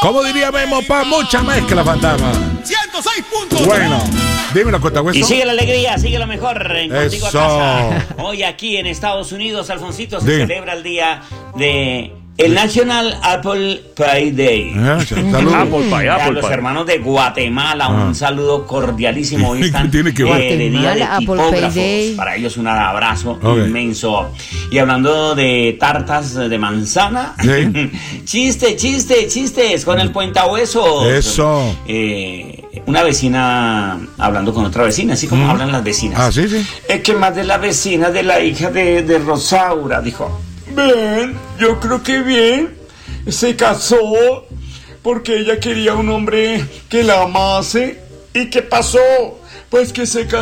Como diría Memo, pa' mucha mezcla, fantasma. 106 puntos. Bueno, dímelo, Cuentahueso. Y sigue la alegría, sigue lo mejor en Contigo a Eso. Casa. Hoy aquí en Estados Unidos, Alfonsito, se Diga. celebra el día de el National Apple Pie Day. Saludos. Apple Pie, A Apple los Pie. hermanos de Guatemala, un saludo cordialísimo. Hoy ¿Qué están tiene que ver? de día de Guatemala, Apple Pie tipógrafos. Day. Para ellos un abrazo Ok. inmenso. Y hablando de tartas de manzana, Sí. chistes con el Cuentahuesos. Eso. Una vecina hablando con otra vecina, así como hablan las vecinas. Ah, sí, sí. Es que más de la vecina de la hija de Rosaura, dijo. Ven, yo creo que bien. Se casó porque ella quería un hombre que la amase. ¿Y qué pasó? Pues que se casó